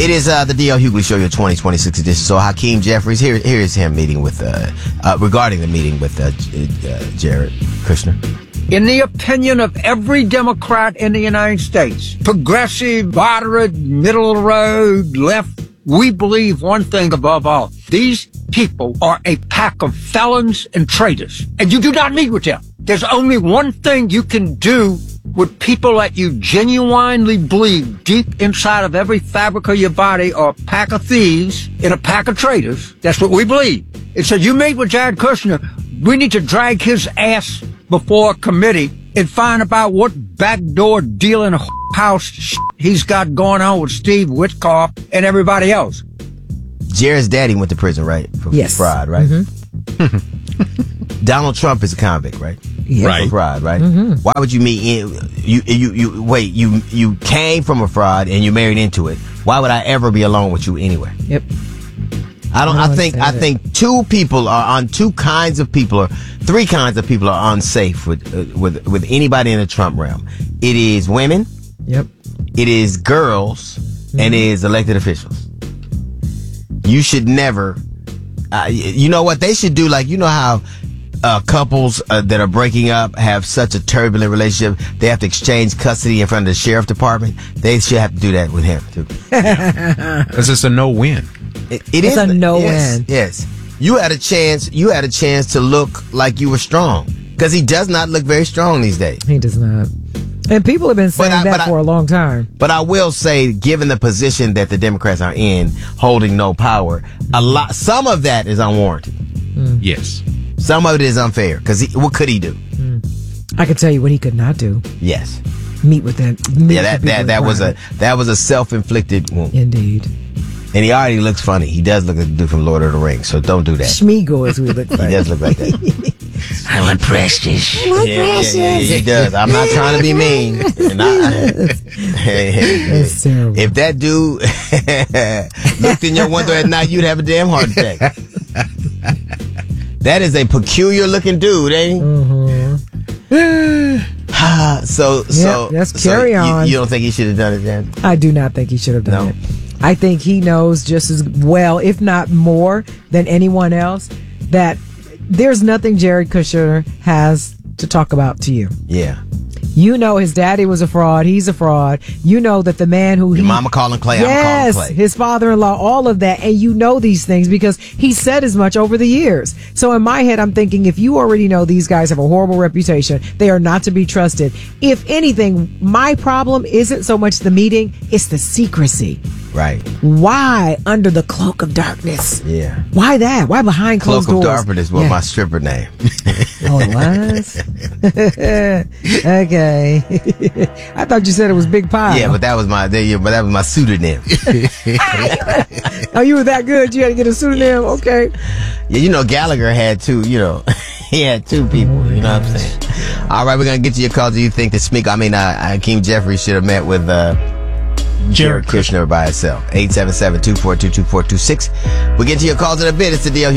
It is the D.L. Hughley Show, your 2026 edition. So Hakeem Jeffries, here is him meeting with, regarding the meeting with Jared Kushner. In the opinion of every Democrat in the United States, progressive, moderate, middle of the road, left, we believe one thing above all. These people are a pack of felons and traitors, and you do not meet with them. There's only one thing you can do with people that you genuinely believe deep inside of every fabric of your body are a pack of thieves and a pack of traitors. That's what we believe. It said, you meet with Jared Kushner, we need to drag his ass before a committee and find out what backdoor dealing house he's got going on with Steve Witkoff and everybody else. Jared's daddy went to prison, right? For fraud, right? Mm-hmm. Donald Trump is a convict, right? Yeah. Right. For fraud, right? Mm-hmm. Why would you meet you came from a fraud and you married into it. Why would I ever be alone with you anyway? Yep. I think two kinds of people or three kinds of people are unsafe with anybody in the Trump realm. It is women. Yep. It is girls, and it is elected officials. You should never. You know what they should do? Like, you know how couples that are breaking up have such a turbulent relationship, they have to exchange custody in front of the sheriff department. They should have to do that with him too. Because it's a no-win. It's a no-win. Yes. You had a chance to look like you were strong, because he does not look very strong these days. He does not. And people have been saying that for a long time. But I will say, given the position that the Democrats are in, holding no power, some of that is unwarranted. Yes. Some of it is unfair, because what could he do? I can tell you what he could not do. Yes. Meet with them. That was a self-inflicted wound. Indeed. And he already looks funny. He does look like the dude from Lord of the Rings, so don't do that. Schmeagle is what he looks like. He does look like that. I want Precious. Yeah, he does. I'm not trying to be mean. That's terrible. If that dude looked in your window at night, you'd have a damn heart attack. That is a peculiar looking dude, ain't he? Mm-hmm. So carry on. You don't think he should have done it then? I do not think he should have done it. I think he knows just as well, if not more, than anyone else, that there's nothing Jared Kushner has to talk about to you. Yeah. You know his daddy was a fraud. He's a fraud. You know that the man who Your mama calling Clay, I'm calling Clay. His father-in-law, all of that. And you know these things because he said as much over the years. So in my head, I'm thinking, if you already know these guys have a horrible reputation, they are not to be trusted. If anything, my problem isn't so much the meeting, it's the secrecy. Right. Why under the cloak of darkness? Yeah. Why that? Why behind closed doors? Cloak of darkness was my stripper name. Oh, it was? Okay. I thought you said it was Big Pie. Yeah, but that was my pseudonym. Oh, you were that good? You had to get a pseudonym? Okay. Yeah, you know, Gallagher had two, he had two people, you know what I'm saying? All right, we're going to get to your call. Do you think that Hakeem Jeffries should have met with Jared Kushner by himself? 877-242-2426. We'll get to your calls in a bit. It's the DL